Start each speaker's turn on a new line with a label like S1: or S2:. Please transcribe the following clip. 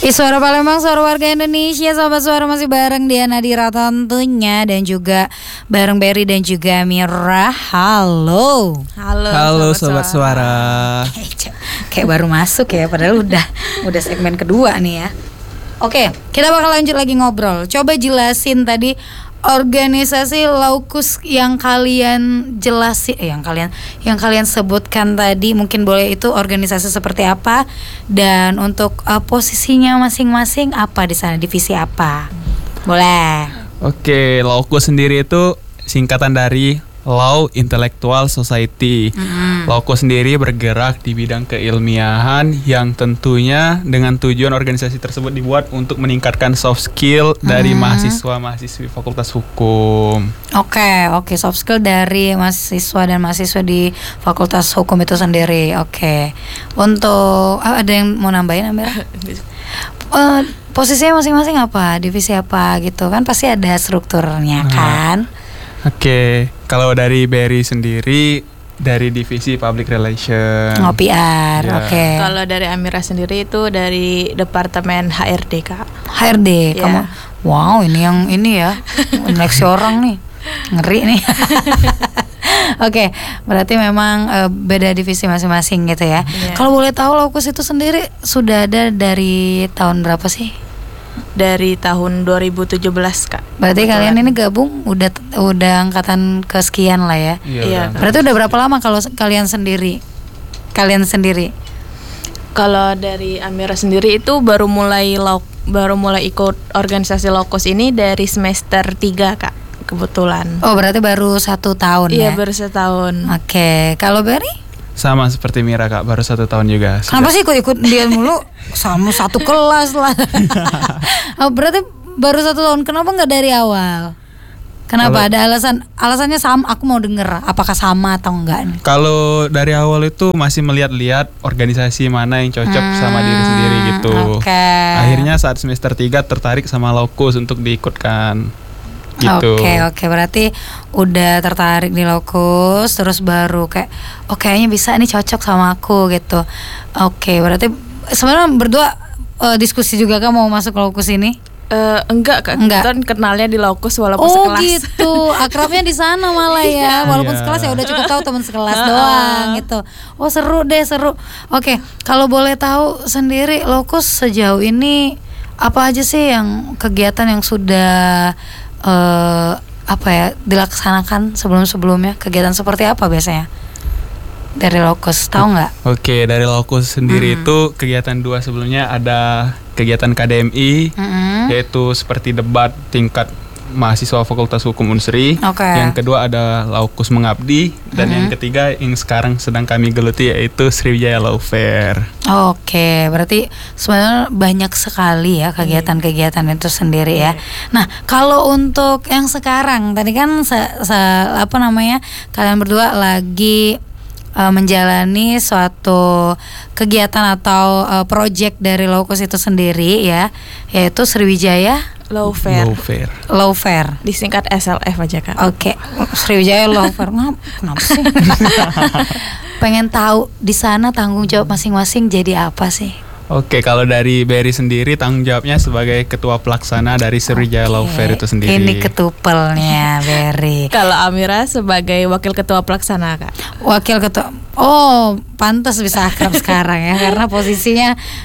S1: Suara Palembang, suara warga Indonesia. Sobat Suara masih bareng Diana Dira tentunya, dan juga bareng Berry dan juga Mira. Halo.
S2: Halo Sobat Suara.
S1: Kayak baru masuk ya, padahal udah segmen kedua nih ya. Oke, kita bakal lanjut lagi ngobrol. Coba jelasin tadi organisasi Laukus yang kalian jelasin, yang kalian sebutkan tadi. Mungkin boleh itu organisasi seperti apa, dan untuk posisinya masing-masing apa di sana, divisi apa? Boleh.
S2: Oke, Laukus sendiri itu singkatan dari Law Intellectual Society. Laukus sendiri bergerak di bidang keilmiahan yang tentunya dengan tujuan organisasi tersebut dibuat untuk meningkatkan soft skill dari mahasiswa-mahasiswi Fakultas Hukum.
S1: Oke, soft skill dari mahasiswa dan mahasiswa di Fakultas Hukum itu sendiri. Oke. Untuk ada yang mau nambahin, Amira? Posisinya masing-masing apa? Divisi apa gitu kan? Pasti ada strukturnya kan?
S2: Oke, kalau dari Berry sendiri dari divisi Public Relation.
S1: PR, Oke.
S3: Kalau dari Amira sendiri itu dari Departemen HRD, Kak.
S1: HRD, kamu. Wow, ini ya. Next orang nih. Ngeri nih. Oke, berarti memang beda divisi masing-masing gitu ya. Kalau boleh tahu Laukus itu sendiri sudah ada dari tahun berapa sih?
S3: Dari tahun 2017, Kak.
S1: Berarti kalian ini gabung udah angkatan kesekian lah ya.
S3: Iya.
S1: Berarti udah berapa lama kalau kalian sendiri?
S3: Kalau dari Amira sendiri itu baru mulai ikut organisasi Laukus ini dari semester 3, Kak. Kebetulan.
S1: Oh, berarti baru 1 tahun ya?
S3: Iya, baru setahun.
S1: Oke, kalau Berry?
S2: Sama seperti Mira, Kak, baru 1 tahun juga.
S1: Kenapa sih ikut dia mulu? Sama satu kelas lah. Berarti baru 1 tahun. Kenapa nggak dari awal? Kenapa? Ada alasannya sama? Aku mau denger. Apakah sama atau enggak nih?
S2: Kalau dari awal itu masih melihat-lihat organisasi mana yang cocok sama diri sendiri gitu. Akhirnya saat semester 3 tertarik sama Laukus untuk diikutkan. Gitu.
S1: Oke, berarti udah tertarik di Laukus, terus baru kayak kayaknya bisa nih, cocok sama aku gitu. Oke, berarti sebenarnya berdua diskusi juga kan mau masuk Laukus ini?
S3: Enggak, Kak. Kita kenalnya di Laukus walaupun sekelas.
S1: Oh gitu, akrabnya di sana malah ya. Walaupun sekelas ya udah cukup tahu teman sekelas doang gitu. Oh seru. Oke, kalau boleh tahu sendiri Laukus sejauh ini apa aja sih yang kegiatan yang sudah dilaksanakan sebelumnya? Kegiatan seperti apa biasanya dari Laukus, tahu nggak?
S2: Oke, dari Laukus sendiri itu kegiatan 2 sebelumnya ada kegiatan KDMI, yaitu seperti debat tingkat mahasiswa Fakultas Hukum Unsri. Yang kedua ada Laukus Mengabdi, dan yang ketiga yang sekarang sedang kami geluti yaitu Sriwijaya Law Fair. Oke,
S1: berarti sebenarnya banyak sekali ya kegiatan-kegiatan itu sendiri ya. Nah, kalau untuk yang sekarang tadi kan kalian berdua lagi menjalani suatu kegiatan atau project dari Laukus itu sendiri ya, yaitu Sriwijaya
S3: Law Fair. Disingkat SLF aja, Kak.
S1: Oke. Sriwijaya Law Fair. Kenapa sih? Pengen tahu di sana tanggung jawab masing-masing jadi apa sih?
S2: Oke, kalau dari Berry sendiri tanggung jawabnya sebagai ketua pelaksana dari Sriwijaya Law Fair itu sendiri.
S1: Ini ketupelnya Berry.
S3: Kalau Amira sebagai wakil ketua pelaksana, Kak.
S1: Wakil ketua. Oh, pantas bisa akrab sekarang ya, karena posisinya